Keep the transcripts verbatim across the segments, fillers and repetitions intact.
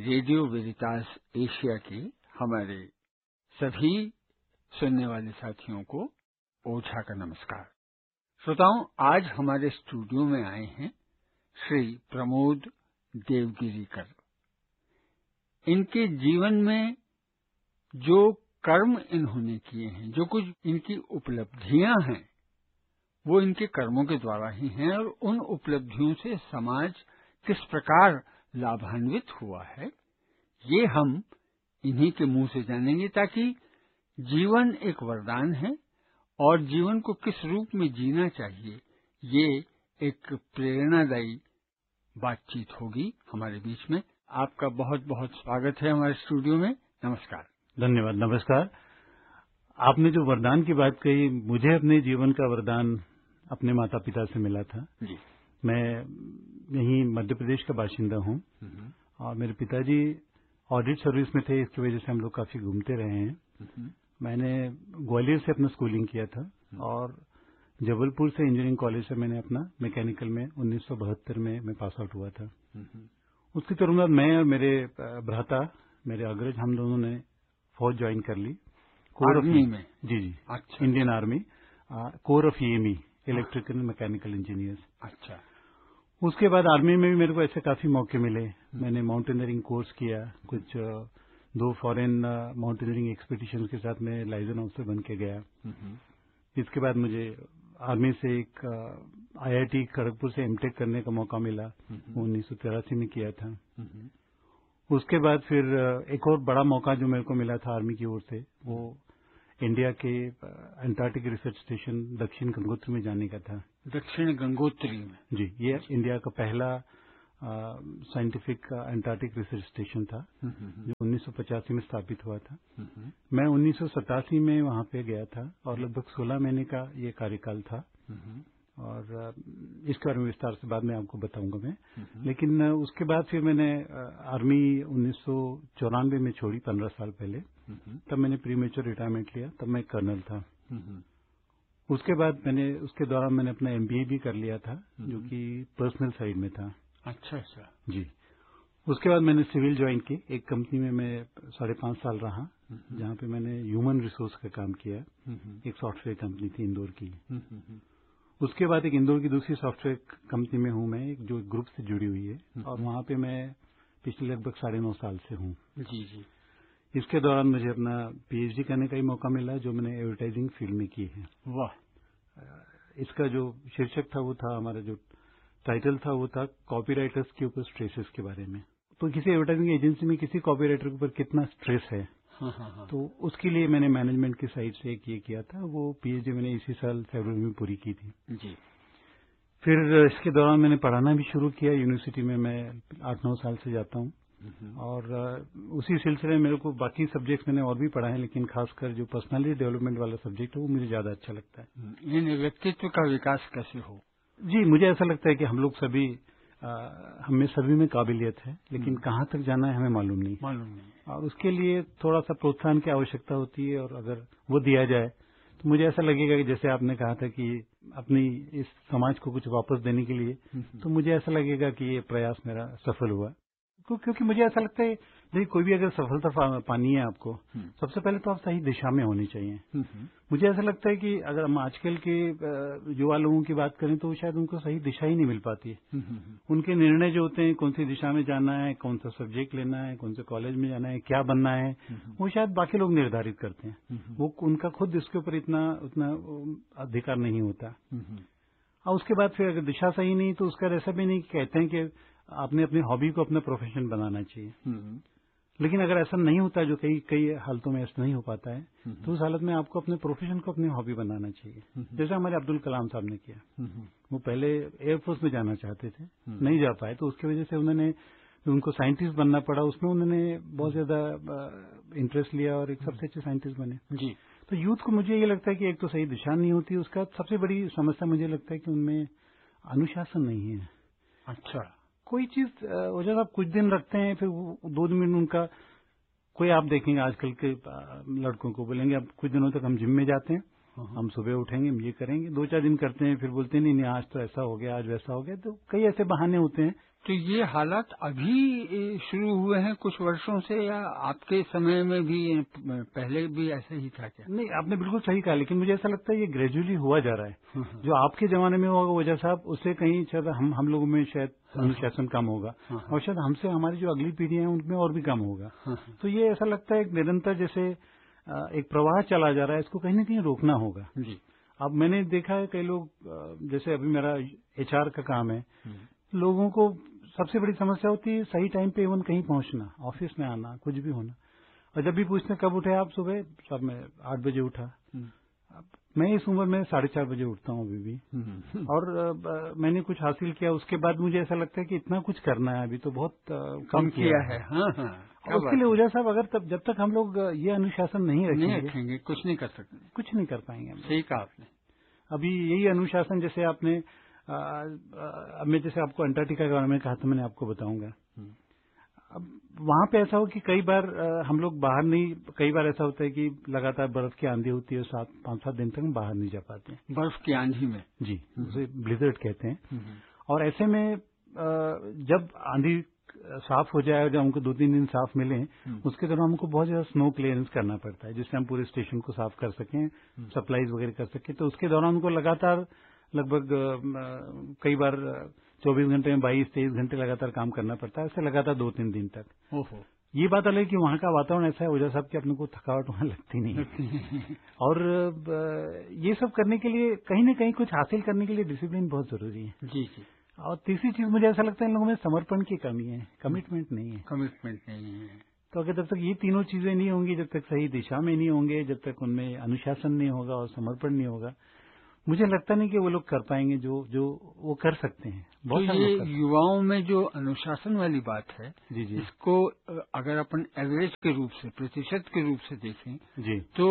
Radio Veritas Asia के हमारे सभी सुनने वाले साथियों को ओझा का नमस्कार। श्रोताओं, आज हमारे स्टूडियो में आए हैं श्री प्रमोद देवगिरीकर। इनके जीवन में जो कर्म इन्होंने किए हैं, जो कुछ इनकी उपलब्धियां हैं, वो इनके कर्मों के द्वारा ही हैं और उन उपलब्धियों से समाज किस प्रकार लाभान्वित हुआ है, ये हम इन्हीं के मुंह से जानेंगे, ताकि जीवन एक वरदान है और जीवन को किस रूप में जीना चाहिए, ये एक प्रेरणादायी बातचीत होगी हमारे बीच में। आपका बहुत बहुत स्वागत है हमारे स्टूडियो में। नमस्कार। धन्यवाद। नमस्कार। आपने जो वरदान की बात कही, मुझे अपने जीवन का वरदान अपने माता पिता से मिला था जी। मैं यहीं मध्य प्रदेश का बाशिंदा हूँ और मेरे पिताजी ऑडिट सर्विस में थे, इसकी वजह से हम लोग काफी घूमते रहे हैं। मैंने ग्वालियर से अपना स्कूलिंग किया था और जबलपुर से इंजीनियरिंग कॉलेज से मैंने अपना मैकेनिकल में उन्नीस सौ बहत्तर में मैं पास आउट हुआ था। उसके तुरंत बाद मैं और मेरे भ्राता, मेरे अग्रज, हम दोनों ने फौज ज्वाइन कर ली। कोर ऑफ में? जी जी। अच्छा। Indian army, core of EME, electrical mechanical engineers. अच्छा। उसके बाद आर्मी में भी मेरे को ऐसे काफी मौके मिले। मैंने माउंटेनियरिंग कोर्स किया, कुछ दो फॉरेन माउंटेनियरिंग एक्सपीडिशन के साथ मैं लाइजन ऑफिसर बन के गया। इसके बाद मुझे आर्मी से एक आईआईटी खड़गपुर से एमटेक करने का मौका मिला, वो उन्नीस सौ तिरासी में किया था। उसके बाद फिर एक और बड़ा मौका जो मेरे को मिला था आर्मी की ओर से, वो इंडिया के अंटार्कटिक रिसर्च स्टेशन दक्षिण गंगोत्री में जाने का था। दक्षिण गंगोत्री में? जी। ये इंडिया का पहला साइंटिफिक अंटार्कटिक रिसर्च स्टेशन था जो उन्नीस सौ पचासी में स्थापित हुआ था। मैं उन्नीस सौ सतासी में वहां पे गया था और लगभग सोलह महीने का ये कार्यकाल था और इसके बारे में विस्तार से बाद में आपको बताऊंगा मैं। लेकिन उसके बाद फिर मैंने आर्मी उन्नीस सौ चौरानवे में छोड़ी, पंद्रह साल पहले। तब मैंने प्री मेच्योर रिटायरमेंट लिया, तब मैं कर्नल था। उसके बाद मैंने उसके दौरान मैंने अपना एमबीए भी कर लिया था, जो कि पर्सनल साइड में था। अच्छा अच्छा। जी। उसके बाद मैंने सिविल ज्वाइन की, एक कंपनी में मैं साढ़े पांच साल रहा, जहां पे मैंने ह्यूमन रिसोर्स का काम किया। एक सॉफ्टवेयर कंपनी थी इंदौर की। उसके बाद एक इंदौर की दूसरी सॉफ्टवेयर कंपनी में हूं मैं, जो ग्रुप से जुड़ी हुई है, और वहां पे मैं पिछले लगभग साढ़े नौ साल से हूं। जी जी। इसके दौरान मुझे अपना पीएचडी करने का ही मौका मिला, जो मैंने एडवर्टाइजिंग फील्ड में की है। वाह। इसका जो शीर्षक था वो था, हमारा जो टाइटल था वो था कॉपीराइटर्स के ऊपर स्ट्रेसेस के बारे में। तो किसी एडवर्टाइजिंग एजेंसी में किसी कॉपीराइटर के ऊपर कितना स्ट्रेस है, हाँ हाँ हाँ। तो उसके लिए मैंने मैनेजमेंट की साइड से एक ये किया था। वो पीएचडी मैंने इसी साल फरवरी में पूरी की थी। जी। फिर इसके दौरान मैंने पढ़ाना भी शुरू किया यूनिवर्सिटी में। मैं आठ नौ साल से जाता हूँ और उसी सिलसिले में मेरे को बाकी सब्जेक्ट्स मैंने और भी पढ़ा है, लेकिन खासकर जो पर्सनालिटी डेवलपमेंट वाला सब्जेक्ट है वो मुझे ज्यादा अच्छा लगता है। इन व्यक्तित्व का विकास कैसे हो? जी, मुझे ऐसा लगता है कि हम लोग सभी, हम में सभी में काबिलियत है, लेकिन कहाँ तक जाना है हमें मालूम नहीं मालूम नहीं और उसके लिए थोड़ा सा प्रोत्साहन की आवश्यकता होती है। और अगर वो दिया जाए तो मुझे ऐसा लगेगा कि जैसे आपने कहा था कि अपनी इस समाज को कुछ वापस देने के लिए, तो मुझे ऐसा लगेगा कि ये प्रयास मेरा सफल हुआ। क्योंकि मुझे ऐसा लगता है, देखिए, कोई भी अगर सफलता पानी है आपको, सबसे पहले तो आप सही दिशा में होनी चाहिए। मुझे ऐसा लगता है कि अगर हम आजकल के युवा लोगों की बात करें तो शायद उनको सही दिशा ही नहीं मिल पाती है। उनके निर्णय जो होते हैं, कौन सी दिशा में जाना है, कौन सा सब्जेक्ट लेना है, कौन से कॉलेज में जाना है, क्या बनना है, वो शायद बाकी लोग निर्धारित करते हैं। वो उनका खुद इसके ऊपर इतना उतना अधिकार नहीं होता। और उसके बाद फिर अगर दिशा सही नहीं तो उसका ऐसा भी नहीं कहते हैं कि आपने अपनी हॉबी को अपना प्रोफेशन बनाना चाहिए। लेकिन अगर ऐसा नहीं होता, जो कई कई हालतों में ऐसा नहीं हो पाता है, तो उस हालत में आपको अपने प्रोफेशन को अपनी हॉबी बनाना चाहिए। जैसे हमारे अब्दुल कलाम साहब ने किया। वो पहले एयरफोर्स में जाना चाहते थे, नहीं जा पाए, तो उसकी वजह से उन्होंने, उनको साइंटिस्ट बनना पड़ा, उसमें उन्होंने बहुत ज्यादा इंटरेस्ट लिया और एक सबसे अच्छे साइंटिस्ट बने। जी। तो यूथ को मुझे ये लगता है कि एक तो सही दिशा नहीं होती, उसका सबसे बड़ी समस्या मुझे लगता है कि उनमें अनुशासन नहीं है। अच्छा। कोई चीज वजह आप कुछ दिन रखते हैं, फिर दो दिन उनका, कोई आप देखेंगे आजकल के लड़कों को बोलेंगे अब कुछ दिनों तक हम जिम में जाते हैं, हम सुबह उठेंगे, हम ये करेंगे, दो चार दिन करते हैं, फिर बोलते हैं नहीं नहीं आज तो ऐसा हो गया, आज वैसा हो गया। तो कई ऐसे बहाने होते हैं तो ये हालात अभी शुरू हुए हैं कुछ वर्षों से, या आपके समय में भी पहले भी ऐसा ही था क्या? नहीं, आपने बिल्कुल सही कहा, लेकिन मुझे ऐसा लगता है ये ग्रेजुअली हुआ जा रहा है। जो आपके जमाने में होगा वजह साहब, उससे कहीं शायद हम हम लोगों में शायद अनुशासन कम होगा, और शायद हमसे हमारी जो अगली पीढ़ी है उनमें और भी कम होगा। तो ये ऐसा लगता है एक निरंतर जैसे एक प्रवाह चला जा रहा है, इसको कहीं ना कहीं रोकना होगा। जी। अब मैंने देखा है कई लोग, जैसे अभी मेरा एचआर का काम है, लोगों को सबसे बड़ी समस्या होती है सही टाइम पे इवन कहीं पहुंचना, ऑफिस में आना, कुछ भी होना। और जब भी पूछते कब उठे आप सुबह, सब मैं आठ बजे उठा। अब मैं इस उम्र में साढ़े चार बजे उठता हूँ अभी भी, और आ, मैंने कुछ हासिल किया, उसके बाद मुझे ऐसा लगता है कि इतना कुछ करना है अभी तो बहुत आ, कम किया है। हाँ हाँ, और उसके लिए वजह साहब, अगर तब जब तक हम लोग ये अनुशासन नहीं रखेंगे, नहीं रखेंगे कुछ नहीं कर सकते, कुछ नहीं कर पाएंगे। सही कहा आपने। अभी यही अनुशासन, जैसे आपने अब मैं जैसे आपको अंटार्कटिका के बारे में कहा था, मैंने आपको बताऊंगा। अब वहां पे ऐसा हो कि कई बार आ, हम लोग बाहर नहीं, कई बार ऐसा होता है कि लगातार बर्फ की आंधी होती है, सात पांच सात दिन तक हम बाहर नहीं जा पाते हैं बर्फ की आंधी में। जी, उसे ब्लिजर्ड कहते हैं। और ऐसे में आ, जब आंधी साफ हो जाए, जब हमको दो तीन दिन साफ मिले, उसके दौरान हमको बहुत ज्यादा स्नो क्लियरेंस करना पड़ता है, जिससे हम पूरे स्टेशन को साफ कर सकें, सप्लाईज वगैरह कर सकें। तो उसके दौरान हमको लगातार लगभग कई बार चौबीस घंटे में बाईस तेईस घंटे लगातार काम करना पड़ता है, ऐसे लगातार दो तीन दिन तक। ओहो। ये बात अलग है कि वहाँ का वातावरण ऐसा है ओझा साहब कि अपने को थकावट वहाँ लगती नहीं है। और ये सब करने के लिए, कहीं न कहीं कुछ हासिल करने के लिए डिसिप्लिन बहुत जरूरी है। जी जी। और तीसरी चीज मुझे ऐसा लगता है इन लोगों में समर्पण की कमी है, कमिटमेंट नहीं है। कमिटमेंट नहीं है। तो अगर जब तक ये तीनों चीजें नहीं होंगी, जब तक सही दिशा में नहीं होंगे, जब तक उनमें अनुशासन नहीं होगा और समर्पण नहीं होगा, मुझे लगता नहीं कि वो लोग कर पाएंगे जो जो वो कर सकते हैं। बहुत तो ये युवाओं में जो अनुशासन वाली बात है, जी जी, इसको अगर अपन एवरेज के रूप से, प्रतिशत के रूप से देखें जी, तो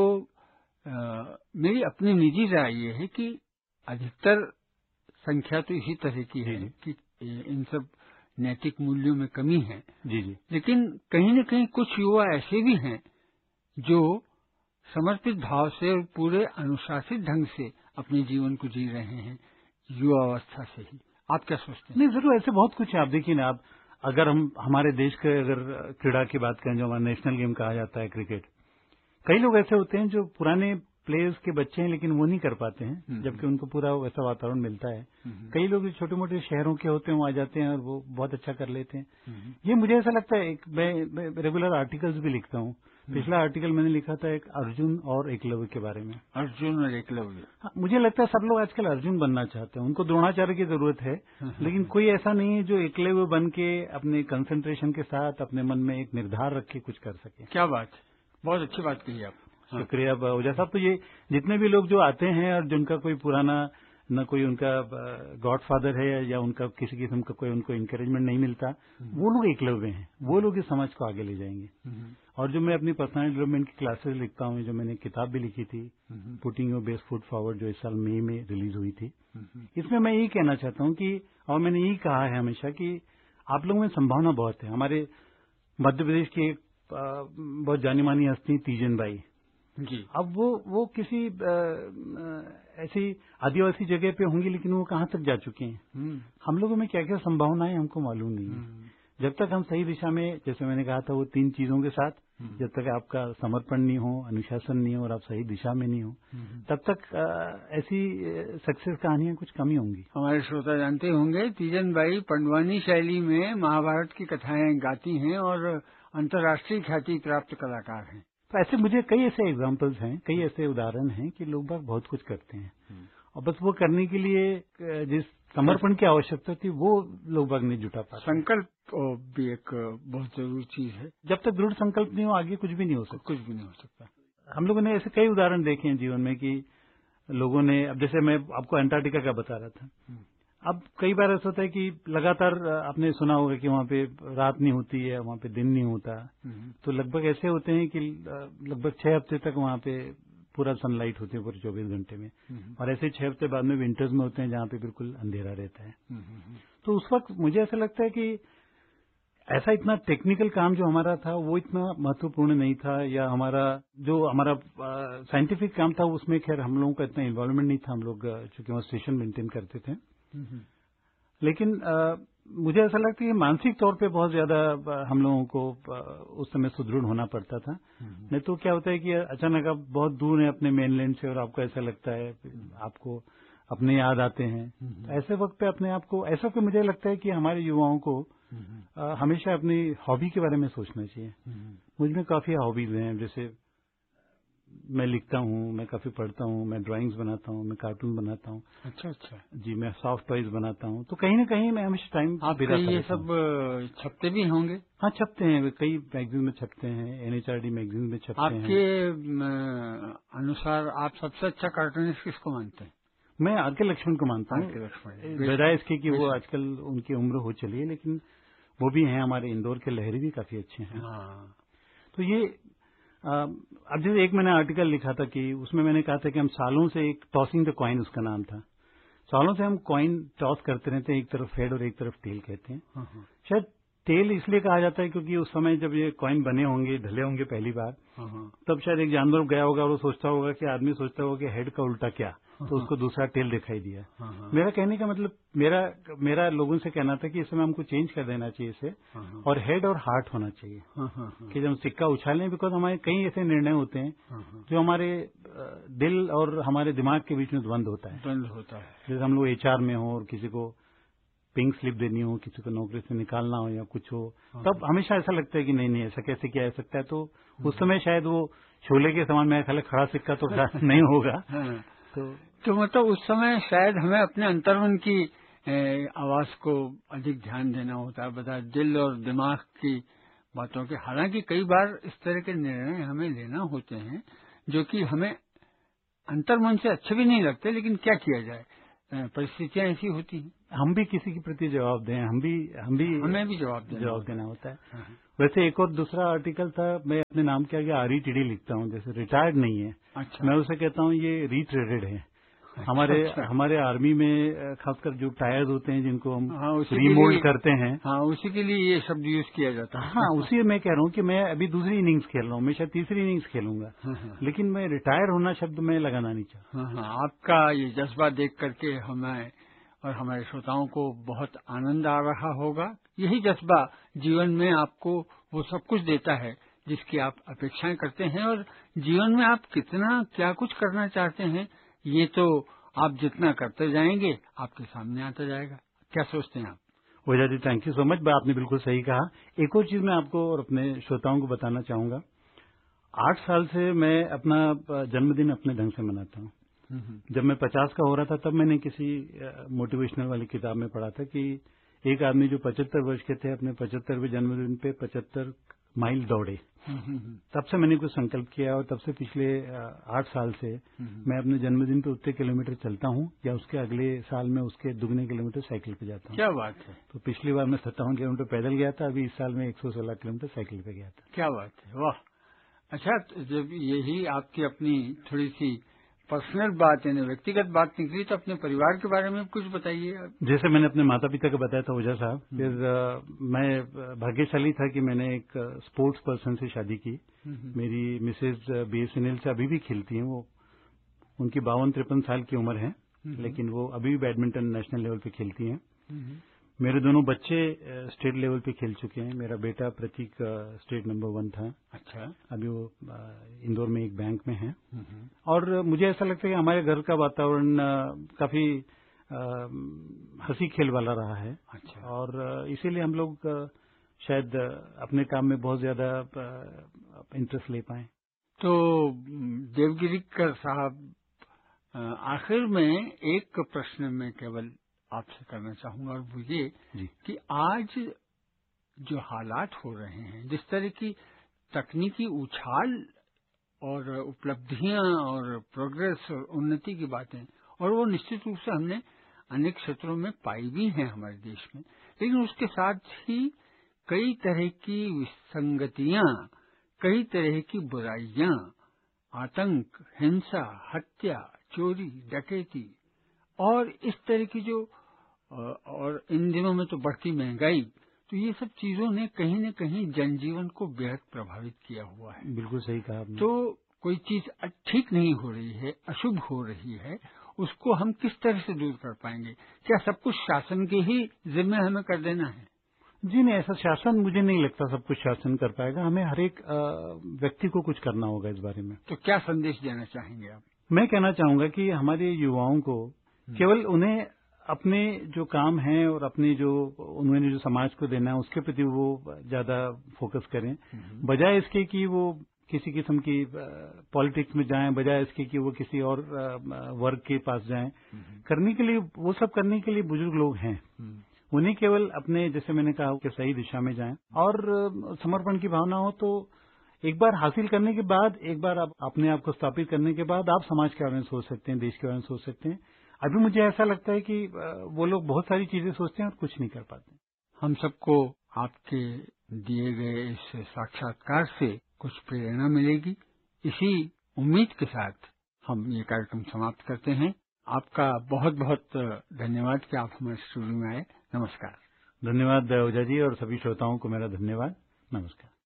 आ, मेरी अपनी निजी राय ये है कि अधिकतर संख्या तो इसी तरह की है कि इन सब नैतिक मूल्यों में कमी है। जी जी। लेकिन कहीं न कहीं कुछ युवा ऐसे भी हैं जो समर्पित भाव से और पूरे अनुशासित ढंग से अपने जीवन को जी रहे हैं युवा अवस्था से ही। आप क्या सोचते हैं? नहीं, जरूर ऐसे बहुत कुछ है। आप देखिए ना, आप अगर हम हमारे देश के अगर क्रीड़ा की बात करें, जो हमारा नेशनल गेम कहा जाता है क्रिकेट, कई लोग ऐसे होते हैं जो पुराने प्लेयर्स के बच्चे हैं लेकिन वो नहीं कर पाते हैं, जबकि उनको पूरा वैसा वातावरण मिलता है। कई लोग छोटे मोटे शहरों के होते हैं, वो आ जाते हैं और वो बहुत अच्छा कर लेते हैं। ये मुझे ऐसा लगता है, एक मैं रेगुलर आर्टिकल्स भी लिखता हूँ। पिछला आर्टिकल मैंने लिखा था एक अर्जुन और एकलव्य के बारे में। अर्जुन और एकलव्य। हाँ, मुझे लगता है सब लोग आजकल अर्जुन बनना चाहते हैं, उनको द्रोणाचार्य की जरूरत है, लेकिन कोई ऐसा नहीं है जो एकलव्य बन के अपने कंसंट्रेशन के साथ अपने मन में एक निर्धार रख के कुछ कर सके। क्या बात, बहुत अच्छी बात कही आप। हाँ। शुक्रिया ओझा साहब। तो ये जितने भी लोग जो आते हैं और जिनका कोई पुराना न कोई उनका गॉडफादर है या उनका किसी किस्म का कोई उनको इंकरेजमेंट नहीं मिलता, वो लोग एकलव्य हैं, वो लोग इस समाज को आगे ले जाएंगे। और जो मैं अपनी पर्सनल डेवलपमेंट की क्लासेस लिखता हूँ, जो मैंने किताब भी लिखी थी putting your best foot forward, जो इस साल मई में रिलीज हुई थी, इसमें मैं यही कहना चाहता हूँ कि, और मैंने यही कहा है हमेशा कि आप लोगों में संभावना बहुत है। हमारे मध्य प्रदेश की एक बहुत जानी मानी हस्ती तीजन बाई जी, अब वो वो किसी आ, आ, ऐसी आदिवासी जगह पे होंगी, लेकिन वो कहाँ तक जा चुके हैं। हम लोगों में क्या क्या संभावनाएं हमको मालूम नहीं है। जब तक हम सही दिशा में, जैसे मैंने कहा था वो तीन चीजों के साथ, जब तक आपका समर्पण नहीं हो, अनुशासन नहीं हो और आप सही दिशा में नहीं हो, तब तक आ, ऐसी सक्सेस कहानियां कुछ कमी होंगी। हमारे श्रोता जानते होंगे तीजन बाई पंडवानी शैली में महाभारत की कथाएं गाती हैं और अंतर्राष्ट्रीय ख्याति प्राप्त कलाकार हैं। तो ऐसे मुझे कई ऐसे एग्जाम्पल्स हैं, कई ऐसे उदाहरण हैं कि लोग बाग बहुत कुछ करते हैं, और बस वो करने के लिए जिस समर्पण की आवश्यकता थी वो लोग बाग नहीं जुटा पाते। संकल्प भी एक बहुत जरूरी चीज है। जब तक दृढ़ संकल्प नहीं हो, आगे कुछ भी नहीं हो सकता। कुछ भी नहीं हो सकता। हम लोगों ने ऐसे कई उदाहरण देखे हैं जीवन में कि लोगों ने, अब जैसे मैं आपको अंटार्कटिका का बता रहा था, अब कई बार ऐसा होता है कि लगातार आपने सुना होगा कि वहाँ पे रात नहीं होती है, वहाँ पे दिन नहीं होता, तो लगभग ऐसे होते हैं कि लगभग छह हफ्ते तक वहाँ पे पूरा सनलाइट होती है पूरे चौबीस घंटे में, और ऐसे छह हफ्ते बाद में विंटर्स में होते हैं जहाँ पे बिल्कुल अंधेरा रहता है। तो उस वक्त मुझे ऐसा लगता है कि ऐसा इतना टेक्निकल काम जो हमारा था वो इतना महत्वपूर्ण नहीं था, या हमारा जो हमारा साइंटिफिक काम था उसमें खैर हम लोगों का इतना इन्वॉल्वमेंट नहीं था, हम लोग चूंकि वहाँ स्टेशन मेंटेन करते थे। लेकिन आ, मुझे ऐसा लगता है कि मानसिक तौर पे बहुत ज्यादा हम लोगों को उस समय सुदृढ़ होना पड़ता था। नहीं तो क्या होता है कि अचानक आप बहुत दूर हैं अपने मेनलैंड से और आपको ऐसा लगता है, आपको अपने याद आते हैं। तो ऐसे वक्त पे अपने आप को, ऐसा कि मुझे लगता है कि हमारे युवाओं को आ, हमेशा अपनी हॉबी के बारे में सोचना चाहिए। मुझ में काफी हॉबीज हैं, जैसे मैं लिखता हूँ, मैं काफी पढ़ता हूँ, मैं ड्राइंग्स बनाता हूँ, मैं कार्टून बनाता हूँ। अच्छा अच्छा जी। मैं सॉफ्ट टॉयज बनाता हूँ। तो कहीं ना कहीं मैं हमेशा टाइम आपके ये सब छपते भी होंगे? हाँ, छपते हैं, कई मैगजीन में छपते हैं, एनएचआरडी मैगजीन में छपते हैं। आपके अनुसार आप सबसे अच्छा कार्टूनिस्ट किसको मानते हैं? मैं आर के लक्ष्मण को मानता हूँ, बजाय इसके कि वो आजकल उनकी उम्र हो चली है, लेकिन वो भी हैं। हमारे इंदौर के लहरी भी काफी अच्छे हैं। हाँ। तो ये अब जैसे एक मैंने आर्टिकल लिखा था कि उसमें मैंने कहा था कि हम सालों से एक टॉसिंग द कॉइन उसका नाम था, सालों से हम कॉइन टॉस करते रहते हैं, एक तरफ हेड और एक तरफ टेल कहते हैं। शायद टेल इसलिए कहा जाता है क्योंकि उस समय जब ये कॉइन बने होंगे, ढले होंगे पहली बार, तब शायद एक जानवर गया होगा और वो सोचता होगा कि आदमी सोचता होगा कि हेड का उल्टा क्या, तो उसको दूसरा टेल दिखाई दिया। मेरा कहने का मतलब, मेरा मेरा लोगों से कहना था कि इस समय हमको चेंज कर देना चाहिए इसे, और हेड और हार्ट होना चाहिए कि जब हम सिक्का उछालें, बिकॉज हमारे कई ऐसे निर्णय होते हैं जो हमारे दिल और हमारे दिमाग के बीच में द्वंद होता है द्वंद होता है जैसे हम लोग एचआर में हो और किसी को पिंक स्लिप देनी हो, किसी को नौकरी से निकालना हो या कुछ हो, तब हमेशा ऐसा लगता है कि नहीं नहीं ऐसा कैसे किया जा सकता है। तो उस समय शायद वो शोले के समान मेरा ख्याल खड़ा सिक्का तो नहीं होगा। तो तो मतलब उस समय शायद हमें अपने अंतर्मन की आवाज को अधिक ध्यान देना होता है, बता दिल और दिमाग की बातों के। हालांकि कई बार इस तरह के निर्णय हमें लेना होते हैं जो कि हमें अंतर्मन से अच्छे भी नहीं लगते, लेकिन क्या किया जाए, परिस्थितियां ऐसी होती हैं। हम भी किसी के प्रति जवाब दें, हम भी हम भी हमें भी जवाब देना जवाब देना होता है। वैसे एक और दूसरा आर्टिकल था, मैं अपने नाम के आगे आर ई टी डी लिखता हूँ, जैसे रिटायर्ड नहीं है। अच्छा। मैं उसे कहता हूँ ये रिट्रेडेड है। अच्छा, हमारे अच्छा। हमारे आर्मी में खासकर जो टायर्स होते हैं जिनको हम हाँ, रिमोल्ड करते हैं, हाँ, उसी के लिए ये शब्द यूज किया जाता है। हाँ, उसी मैं कह रहा हूँ कि मैं अभी दूसरी इनिंग्स खेल रहा हूँ, मैं शायद तीसरी इनिंग्स खेलूंगा, हाँ, हाँ, लेकिन मैं रिटायर होना शब्द मैं लगाना नहीं चाहता। हाँ, हाँ, आपका ये जज्बा देख करके हमें और हमारे श्रोताओं को बहुत आनंद आ रहा होगा। यही जज्बा जीवन में आपको वो सब कुछ देता है जिसकी आप अपेक्षाएं करते हैं, और जीवन में आप कितना क्या कुछ करना चाहते हैं ये तो आप जितना करते जाएंगे आपके सामने आता जाएगा। क्या सोचते हैं आप? Ojha ji, thank you so much. आपने बिल्कुल सही कहा। एक और चीज मैं आपको और अपने श्रोताओं को बताना चाहूंगा। आठ साल से मैं अपना जन्मदिन अपने ढंग से मनाता हूँ। जब मैं पचास का हो रहा था तब मैंने किसी मोटिवेशनल वाली किताब में पढ़ा था कि एक आदमी जो पचहत्तर वर्ष के थे अपने पचहत्तरवें जन्मदिन पे पचहत्तर माइल दौड़े। तब से मैंने कुछ संकल्प किया और तब से पिछले आठ साल से मैं अपने जन्मदिन पे उतने किलोमीटर चलता हूँ या उसके अगले साल में उसके दुगने किलोमीटर साइकिल पे जाता हूँ। क्या बात है। तो पिछली बार मैं सत्तावन किलोमीटर पैदल गया था, अभी इस साल में एक सौ सोलह किलोमीटर साइकिल पे गया था। क्या बात है, वाह। अच्छा, जब यही आपकी अपनी थोड़ी सी पर्सनल बात है, व्यक्तिगत बात निकली, तो अपने परिवार के बारे में कुछ बताइए। जैसे मैंने अपने माता पिता को बताया था ओझा साहब, फिर आ, मैं भाग्यशाली था कि मैंने एक स्पोर्ट्स पर्सन से शादी की। मेरी मिसेज बीएसएनएल से अभी भी खेलती हैं, वो उनकी बावन तिरपन साल की उम्र है, लेकिन वो अभी भी बैडमिंटन नेशनल लेवल पे खेलती हैं। मेरे दोनों बच्चे स्टेट लेवल पे खेल चुके हैं। मेरा बेटा प्रतीक स्टेट नंबर वन था। अच्छा। अभी वो इंदौर में एक बैंक में है। और मुझे ऐसा लगता है कि हमारे घर का वातावरण काफी हंसी खेल वाला रहा है। अच्छा। और इसीलिए हम लोग शायद अपने काम में बहुत ज्यादा इंटरेस्ट ले पाए। तो देवगिरीकर साहब, आखिर में एक प्रश्न में केवल आपसे करना चाहूंगा, और वो ये कि आज जो हालात हो रहे हैं, जिस तरह की तकनीकी उछाल और उपलब्धियां और प्रोग्रेस और उन्नति की बातें, और वो निश्चित रूप से हमने अनेक क्षेत्रों में पाई भी हैं हमारे देश में, लेकिन उसके साथ ही कई तरह की विसंगतियां, कई तरह की बुराइयां, आतंक, हिंसा, हत्या, चोरी, डकैती और इस तरह की जो, और इन दिनों में तो बढ़ती महंगाई, तो ये सब चीजों ने कहीं न कहीं जनजीवन को बेहद प्रभावित किया हुआ है। बिल्कुल सही कहा आपने। तो कोई चीज ठीक नहीं हो रही है, अशुभ हो रही है, उसको हम किस तरह से दूर कर पाएंगे? क्या सब कुछ शासन के ही जिम्मे हमें कर देना है? जी नहीं, ऐसा शासन मुझे नहीं लगता सब कुछ शासन कर पाएगा। हमें हर एक व्यक्ति को कुछ करना होगा इस बारे में। तो क्या संदेश देना चाहेंगे आप? मैं कहना चाहूंगा कि हमारे युवाओं को केवल उन्हें अपने जो काम है और अपने जो उन्होंने जो समाज को देना है उसके प्रति वो ज्यादा फोकस करें, बजाय इसके कि वो किसी किस्म की पॉलिटिक्स में जाएं, बजाय इसके कि वो किसी और वर्ग के पास जाएं। करने के लिए वो सब करने के लिए बुजुर्ग लोग हैं, उन्हें केवल अपने, जैसे मैंने कहा, कि सही दिशा में जाएं और समर्पण की भावना हो तो एक बार हासिल करने के बाद, एक बार आप अपने आप को स्थापित करने के बाद आप समाज के बारे में सोच सकते हैं, देश के बारे में सोच सकते हैं। अभी मुझे ऐसा लगता है कि वो लोग बहुत सारी चीजें सोचते हैं और कुछ नहीं कर पाते। हम सबको आपके दिए गए इस साक्षात्कार से कुछ प्रेरणा मिलेगी, इसी उम्मीद के साथ हम ये कार्यक्रम समाप्त करते हैं। आपका बहुत बहुत धन्यवाद कि आप हमारे स्टूडियो में आए। नमस्कार। धन्यवाद ओझा जी, और सभी श्रोताओं को मेरा धन्यवाद। नमस्कार।